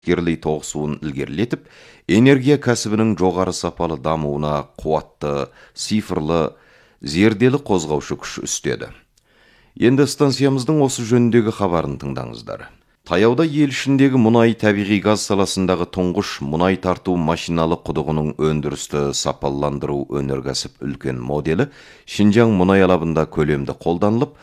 керлей тоғысуын ілгерілетіп, энергия кәсібінің жоғары сапалы дамуына қуатты, цифрлы, зерделі қозғаушы күш үстеді. Енді станциямыздың осы жөніндегі хабарын тыңдаңыздар. Таяуда ел ішіндегі мұнай табиғи газ саласындағы тұңғыш мұнай тарту машиналы құдығының өндірісті сапалландыру өнеркәсіп үлкен моделі Шинжаң мұнай алабында көлемді қолданылып,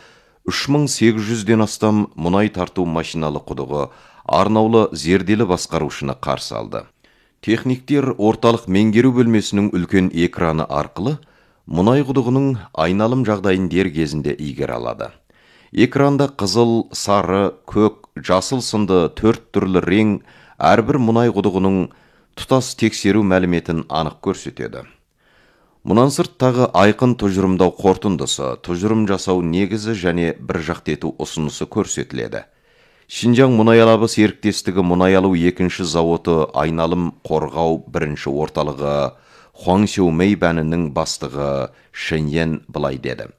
3800-ден астам мұнай тарту машиналы құдығы арнаулы зерделі басқарушыны қарсы алды. Техниктер орталық меңгеру бөлмесінің үлкен экраны арқылы мұнай құдығының айналым жағдайын дер кезінде игере алады. Экранда қызыл, сары, көк, жасыл сынды 4 түрлі рең әрбір мұнай құдығының тұтас тексеру мәліметін анық көрсетеді. Мұнан сырт тағы айқын тұжырымдау қорытындысы, тұжырым жасау негізі және бір жақты ету ұсынысы көрсетіледі. Шинжаң мұнай алабы серіктестігі мұнай алу 2-ші зауыты айналым қорғау 1-ші орталығы Хуаңсю Мэйбәнінің бастығы Шэньен былай деді.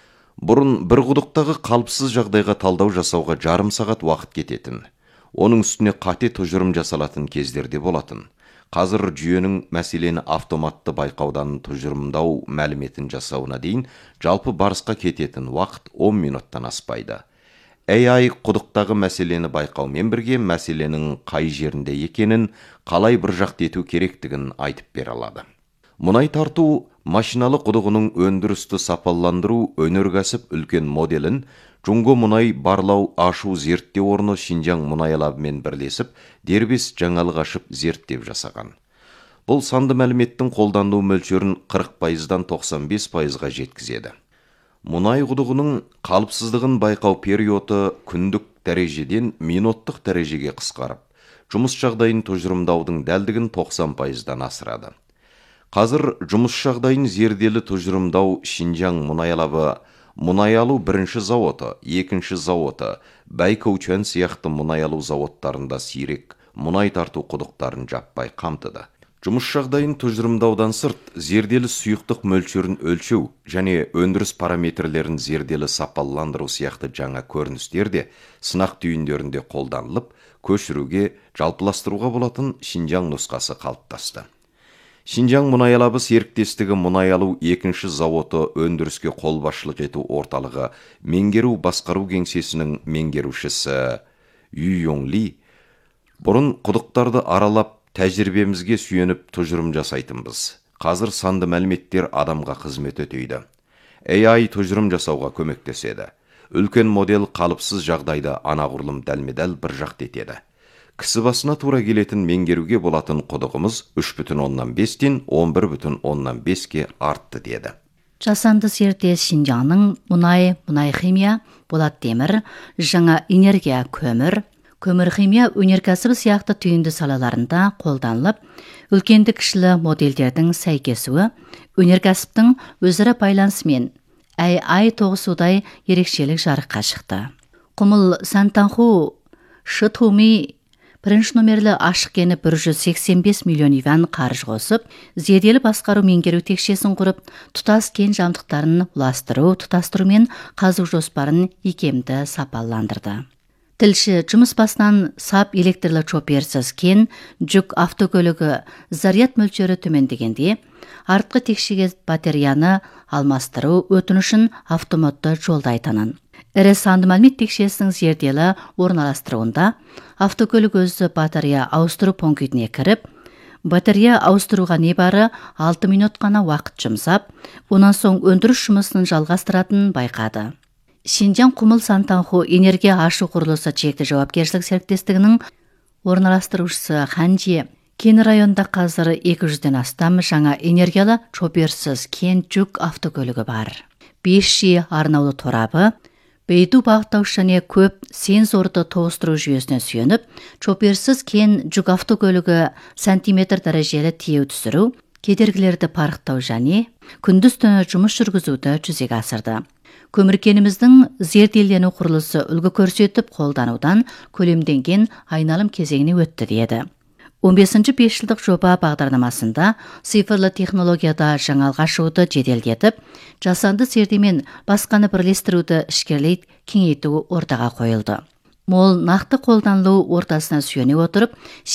Бұрын бір құдықтағы қалыпсыз жағдайға талдау жасауға жарым сағат уақыт кететін. Оның үстіне қате тұжырым жасалатын кездерде болатын. Қазір жүйенің мәселені автоматты байқаудан тұжырымдау мәліметін жасауына дейін жалпы барысқа кететін уақыт 10 минуттан аспайды. AI құдықтағы мәселені байқаумен бірге мәселенің қай жерінде екенін, қалай бір жақты ету керектігін айтып бере алады. Мұнай тарту машиналы құдығының өндірісті сапалландыру өнеркәсіп үлкен моделін Жұңго мұнай барлау ашу зерттеу орны Шинжаң мұнай алабымен бірлесіп, дербес жаңалық ашып зерттеп жасаған. Бұл санды мәліметтің қолданылу мөлшерін 40%-дан 95%-ға жеткізеді. Мұнай құдығының қалыпсыздығын байқау периоды күндік дәрежеден минуттық дәрежеге қысқарып, жұмыс жағдайын тұжырымдаудың дәлдігін 90%-дан асырады. Қазір жұмыс жағдайын зерделі тұжырымдау Шинжаң мұнай алабы мұнай алу 1-ші зауыты, 2-ші зауыты, Бәйкөучан сияқты мұнай алу зауыттарында сирек мұнай тарту құдықтарын жаппай қамтыды. Жұмыс жағдайын тұжырымдаудан сырт, зерделі сұйықтық мөлшерін өлшеу және өндіріс параметрлерін зерделі сапалландыру сияқты жаңа көріністер де сынақ түйіндерінде қолданылып, көшіруге, жалпыластыруға болатын Шинжаң нұсқасы қалыптасты. Шинжаң мұнай алабы серіктестігі мұнай алу 2-ші зауыты өндіріске қолбасшылық ету орталығы меңгеру басқару кеңсесінің меңгерушісі Ю Йонг Ли бұрын құдықтарды аралап тәжірибемізге сүйеніп тұжырым жасайтынбыз. Қазір санды мәліметтер адамға қызмет етейді. AI тұжырым жасауға көмектеседі. Үлкен модел қалыпсыз жағдайда анағұрлым дәлме-дәл бір жақты етеді. Кісі басына тура келетін меңгеруге болатын құдығымыз 3,5-тен 11,5-ке артты деді. Жасанды зерттеу Шинжаңның мұнай химия, болат темір, жаңа энергия көмір химия өнеркәсібі сияқты түйінді салаларында қолданылып, үлкенді кішілі модельдердің сәйкесуі өнеркәсіптің өзара байланысымен AI тоғысудай ерекшелік жарыққа шықты. Құмыл Сантанху Шытуми бірінші номерлі ашық кені 185 миллион юан қаржы қосып, зерделі басқару меңгеру текшесін құрып, тұтас кен жабдықтарын тұтастыру мен қазу жоспарын икемді сапалландырды. Тілші жұмыс басынан сап электрлі чоперсіз кен жүк автокөлігі заряд мөлшері төмендегенде, артқы текшеге батареяны алмастыру өтінішін автоматты жолдайтынын. Ірі санды мәлімет текшесінің зерделі орналастыруында автокөлік өзі батарея ауыстыру пунктіне кіріп, батарея ауыстыруға небары 6 минут қана уақыт жұмсап, онан соң өндіріс жұмысын жалғастыратын байқады. Шинжаң Құмыл Сантанху энергия ашу құрылысы чекті жауапкершілік серіктестігінің орналастырушысы Ханжи кен районда қазір 200-ден астам жаңа энергиялы чоперсіз кен жүк автокөлігі бар. 5G арнаулы торабы, бейду бағыттаушы және көп сенсорды тоғыстыру жүйесіне сүйеніп, чоперсіз кен жүк автокөлігі сантиметр дәрежелі тиеу түсіру, кедергілерді парықтау және күндіз-түні жұмыс жүргізуді жүзеге асырды. Көміркеніміздің зерделену құрылысы үлгі көрсетіп қолданудан көлемденген айналым кезеңіне өтті деді. 15-ші 5 жылдық жоба бағдарламасында цифрлы технологияда жаңалық ашуды жеделдетіп, жасанды зердемен басқаны бірлестіруді ішкерлей кеңейту ортаға қойылды. мол нақты қолданылу ортасына сүйене отырып,